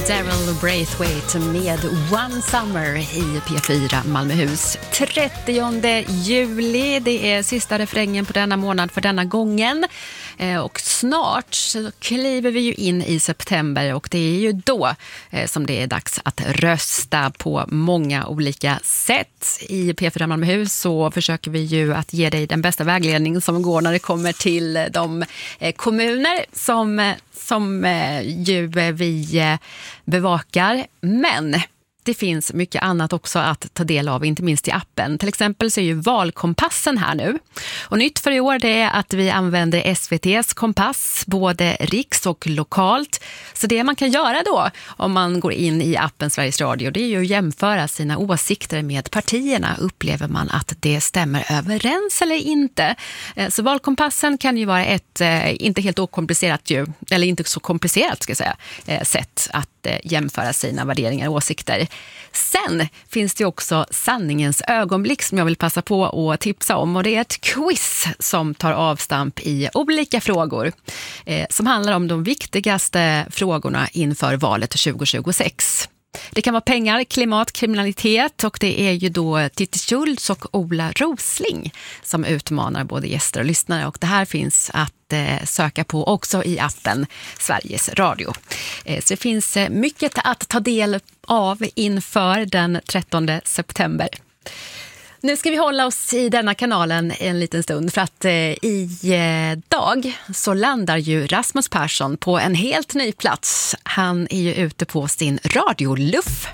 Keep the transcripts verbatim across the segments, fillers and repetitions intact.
Daryl Braithwaite med One Summer i P fyra Malmöhus. trettionde juli, det är sista refrängen på denna månad för denna gången. Eh, och snart så kliver vi ju in i september och det är ju då eh, som det är dags att rösta på många olika sätt. I P fyra Malmöhus så försöker vi ju att ge dig den bästa vägledning som går när det kommer till de eh, kommuner som, som eh, ju vi eh, bevakar. Men det finns mycket annat också att ta del av, inte minst i appen. Till exempel så är ju valkompassen här nu. Och nytt för i år det är att vi använder S V T:s kompass, både riks- och lokalt. Så det man kan göra då om man går in i appen Sveriges Radio, det är ju att jämföra sina åsikter med partierna. Upplever man att det stämmer överens eller inte? Så valkompassen kan ju vara ett, inte helt okomplicerat ju, eller inte så komplicerat ska jag säga, sätt att jämföra sina värderingar och åsikter. Sen finns det också sanningens ögonblick som jag vill passa på att tipsa om, och det är ett quiz som tar avstamp i olika frågor eh, som handlar om de viktigaste frågorna inför valet tjugo tjugosex. Det kan vara pengar, klimat, kriminalitet, och det är ju då Titti Schultz och Ola Rosling som utmanar både gäster och lyssnare, och det här finns att eh, söka på också i appen Sveriges Radio. Eh, så det finns eh, mycket att ta del av inför den trettonde september. Nu ska vi hålla oss i denna kanalen en liten stund för att eh, i eh, dag så landar ju Rasmus Persson på en helt ny plats. Han är ju ute på sin radioluff.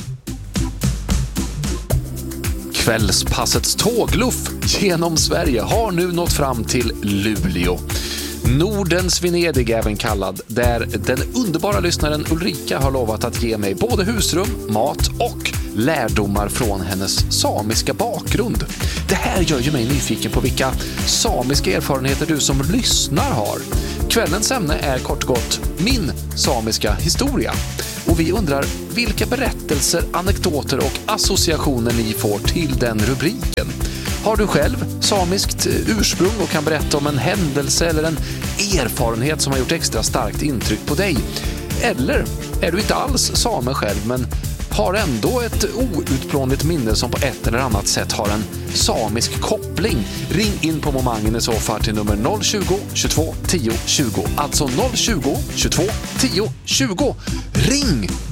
Kvällspassets tågluff genom Sverige har nu nått fram till Luleå. Nordens Venedig även kallad, där den underbara lyssnaren Ulrika har lovat att ge mig både husrum, mat och lärdomar från hennes samiska bakgrund. Det här gör ju mig nyfiken på vilka samiska erfarenheter du som lyssnar har. Kvällens ämne är kort och gott min samiska historia. Och vi undrar vilka berättelser, anekdoter och associationer ni får till den rubriken. Har du själv samiskt ursprung och kan berätta om en händelse eller en erfarenhet som har gjort extra starkt intryck på dig? Eller är du inte alls same själv men har ändå ett outplånligt minne som på ett eller annat sätt har en samisk koppling? Ring in på momangen i så fall till nummer noll tjugo, tjugotvå, tio, tjugo. Alltså noll tjugo, tjugotvå, tio, tjugo. Ring!